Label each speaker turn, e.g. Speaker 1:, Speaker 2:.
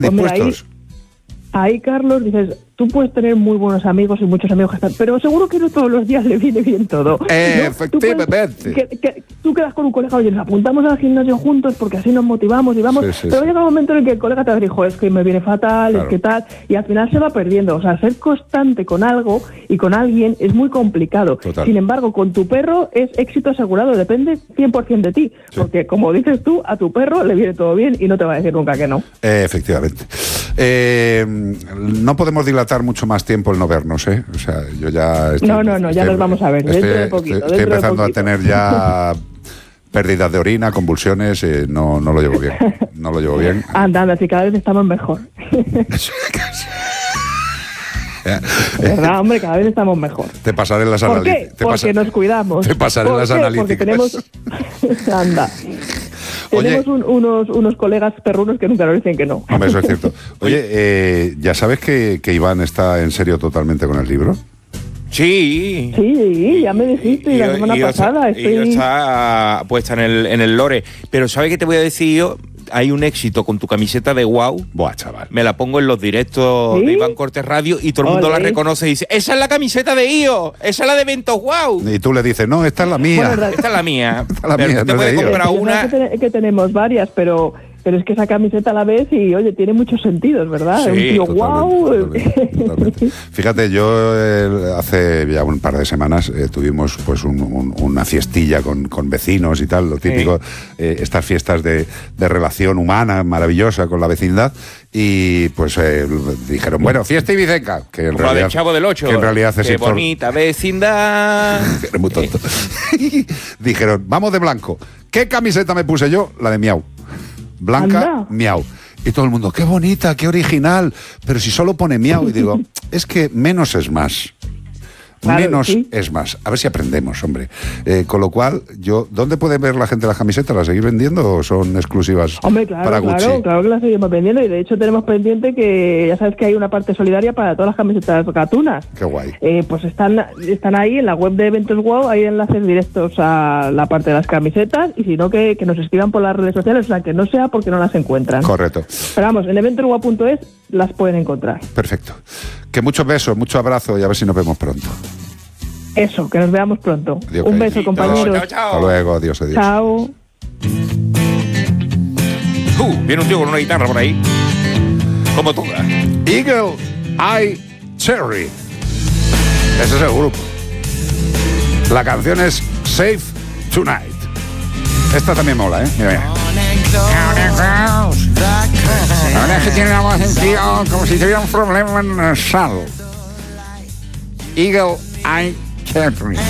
Speaker 1: dispuestos.
Speaker 2: Ahí, Carlos, dices, tú puedes tener muy buenos amigos y muchos amigos que están, pero seguro que no todos los días le viene bien todo.
Speaker 1: Efectivamente.
Speaker 2: Tú quedas con un colega, oye, nos apuntamos al gimnasio juntos porque así nos motivamos y vamos, pero llega un momento en el que el colega te dijo, es que me viene fatal, es que tal, y al final se va perdiendo. O sea, ser constante con algo y con alguien es muy complicado.
Speaker 1: Total.
Speaker 2: Sin embargo, con tu perro es éxito asegurado, depende 100% de ti, porque como dices tú, a tu perro le viene todo bien y no te va a decir nunca que no.
Speaker 1: Efectivamente. No podemos dilatar mucho más tiempo el no vernos, ¿eh? O sea, yo ya...
Speaker 2: ya nos vamos a ver, dentro de poquito.
Speaker 1: Estoy empezando a tener ya pérdidas de orina, convulsiones, no lo llevo bien. No lo llevo bien.
Speaker 2: Anda, si cada vez estamos mejor. ¿Verdad, hombre? Cada vez estamos mejor.
Speaker 1: Te pasaré las analíticas.
Speaker 2: Porque nos cuidamos.
Speaker 1: Te pasaré las analíticas.
Speaker 2: Porque tenemos... Anda.
Speaker 1: Oye,
Speaker 2: tenemos unos colegas perrunos que nunca nos dicen que no.
Speaker 1: Hombre, eso es cierto. Oye, ¿ya sabes que Iván está en serio totalmente con el libro?
Speaker 3: Sí.
Speaker 2: Sí, ya me dijiste la semana pasada.
Speaker 3: Está puesta en el lore. Pero ¿sabes qué te voy a decir yo? Hay un éxito con tu camiseta de Wow.
Speaker 1: Buah, chaval.
Speaker 3: Me la pongo en los directos de Iván Cortés Radio y todo el mundo la reconoce y dice, esa es la camiseta de IO, esa es la de Eventos Wow.
Speaker 1: Y tú le dices, no, esta es la mía.
Speaker 3: Bueno, esta es la mía.
Speaker 1: Esta es la mía,
Speaker 3: te puedes comprar una.
Speaker 2: Es que tenemos varias, pero es que esa camiseta la ves y, oye, tiene muchos sentidos, ¿verdad?
Speaker 3: Sí,
Speaker 2: un tío
Speaker 1: totalmente. Fíjate, yo hace ya un par de semanas tuvimos pues una fiestilla con vecinos y tal, lo típico, estas fiestas de relación humana maravillosa con la vecindad, y pues dijeron, bueno, fiesta ibicenca, que en realidad,
Speaker 3: la del Chavo del Ocho,
Speaker 1: que en realidad es
Speaker 3: qué bonita vecindad.
Speaker 1: Eres muy tonto. Dijeron, vamos de blanco. ¿Qué camiseta me puse yo? La de Miau. Blanca, anda. Miau. Y todo el mundo, qué bonita, qué original. Pero si solo pone Miau. Y digo, es que menos es más. Claro, menos es más. A ver si aprendemos, hombre. Con lo cual, ¿dónde puede ver la gente las camisetas? ¿Las seguís vendiendo o son exclusivas para Gucci?
Speaker 2: Claro que las seguimos vendiendo, y de hecho tenemos pendiente que ya sabes que hay una parte solidaria para todas las camisetas gatunas.
Speaker 1: Qué guay.
Speaker 2: Pues están ahí en la web de Eventos Wow, hay enlaces directos a la parte de las camisetas, y si no que nos escriban por las redes sociales, o sea, que no sea porque no las encuentran.
Speaker 1: Correcto.
Speaker 2: Pero vamos, en eventoswow.es las pueden encontrar.
Speaker 1: Perfecto. Que muchos besos, mucho abrazo y a ver si nos vemos pronto.
Speaker 2: Eso, que nos veamos pronto.
Speaker 1: Adiós,
Speaker 2: un beso, compañeros.
Speaker 3: Chao.
Speaker 1: Hasta luego, adiós.
Speaker 2: Chao.
Speaker 3: Viene un tío con una guitarra por ahí. Como toda.
Speaker 1: Eagle Eye Cherry. Ese es el grupo. La canción es Safe Tonight. Esta también mola, ¿eh? Mira. Ahora es que tiene una voz en tío como si tuviera un problema nasal. Eagle Eye Cherry.